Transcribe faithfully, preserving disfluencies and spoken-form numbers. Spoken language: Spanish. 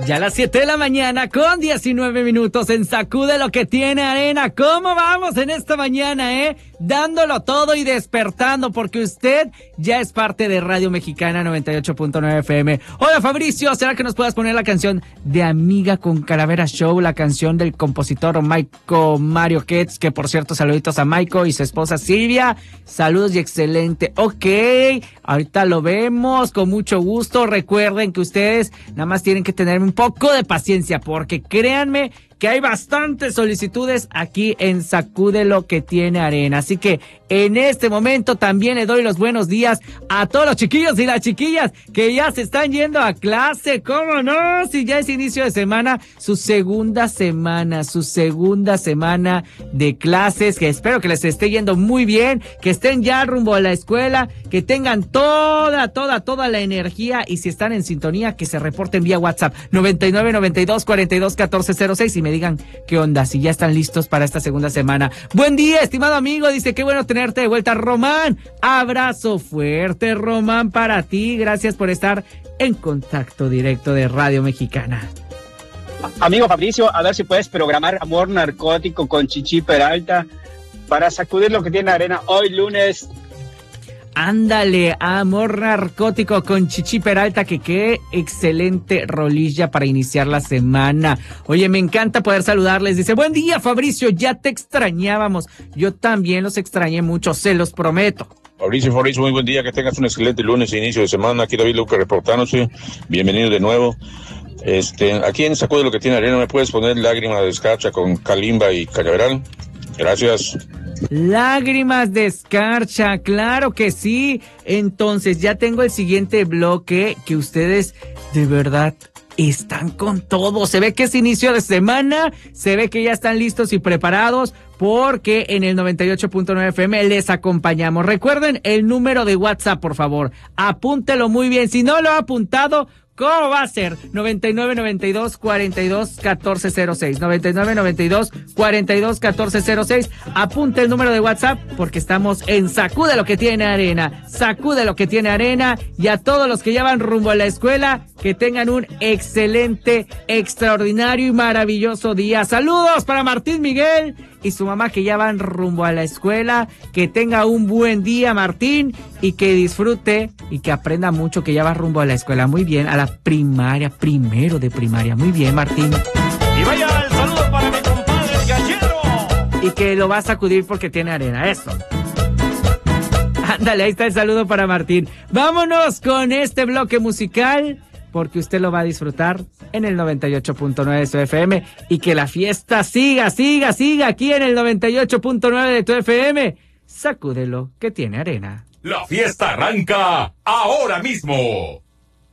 Ya a las siete de la mañana con diecinueve minutos en Sacude lo que tiene arena. ¿Cómo vamos en esta mañana, eh? Dándolo todo y despertando, porque usted ya es parte de Radio Mexicana noventa y ocho punto nueve F M. Hola, Fabricio, ¿será que nos puedas poner la canción de Amiga con Calavera Show? La canción del compositor Maiko Mario Ketz, que por cierto, saluditos a Maiko y su esposa Silvia. Saludos y excelente. Ok, ahorita lo vemos con mucho gusto. Recuerden que ustedes nada más tienen que tener un poco de paciencia, porque créanme que hay bastantes solicitudes aquí en Sacude lo que tiene arena. Así que en este momento también le doy los buenos días a todos los chiquillos y las chiquillas que ya se están yendo a clase. ¿Cómo no? Si ya es inicio de semana, su segunda semana, su segunda semana de clases, que espero que les esté yendo muy bien, que estén ya rumbo a la escuela, que tengan toda, toda, toda la energía, y si están en sintonía, que se reporten vía WhatsApp noventa y nueve, noventa y dos, cuarenta y dos, catorce cero seis y me digan qué onda, si ya están listos para esta segunda semana. Buen día, estimado amigo, dice, qué bueno tenerte de vuelta, Román. Abrazo fuerte, Román, para ti. Gracias por estar en contacto directo de Radio Mexicana. Amigo Fabricio, a ver si puedes programar Amor Narcótico con Chichi Peralta para sacudir lo que tiene arena hoy lunes. Ándale, Amor Narcótico con Chichi Peralta, que qué excelente rolilla para iniciar la semana. Oye, me encanta poder saludarles. Dice, buen día, Fabricio, ya te extrañábamos. Yo también los extrañé mucho, se los prometo. Fabricio, Fabricio, muy buen día, que tengas un excelente lunes e inicio de semana. Aquí David Luca reportándose. Bienvenido de nuevo. Este, aquí en Sacude lo que tiene arena, ¿me puedes poner Lágrima de Escarcha con Kalimba y Cañaveral? Gracias. Lágrimas de Escarcha, claro que sí. Entonces ya tengo el siguiente bloque, que ustedes de verdad están con todo. Se ve que es inicio de semana, se ve que ya están listos y preparados, porque en el noventa y ocho punto nueve F M les acompañamos. Recuerden el número de WhatsApp, por favor, apúntelo muy bien. Si no lo ha apuntado, ¿cómo va a ser? noventa y nueve, noventa y dos, cuarenta y dos, catorce cero seis. noventa y nueve, noventa y dos, cuarenta y dos, catorce cero seis. Apunte el número de WhatsApp, porque estamos en Sacude lo que tiene arena. Sacude lo que tiene arena. Y a todos los que ya van rumbo a la escuela, que tengan un excelente, extraordinario y maravilloso día. Saludos para Martín Miguel y su mamá, que ya van rumbo a la escuela. Que tenga un buen día, Martín, y que disfrute y que aprenda mucho, que ya va rumbo a la escuela. Muy bien, a la primaria, primero de primaria. Muy bien, Martín. Y vaya el saludo para mi compadre el gallero. Y que lo va a sacudir porque tiene arena, eso. Ándale, ahí está el saludo para Martín. Vámonos con este bloque musical, porque usted lo va a disfrutar en el noventa y ocho punto nueve de su F M, y que la fiesta siga, siga, siga aquí en el noventa y ocho punto nueve de tu F M. Sacúdelo, que tiene arena. La fiesta arranca ahora mismo.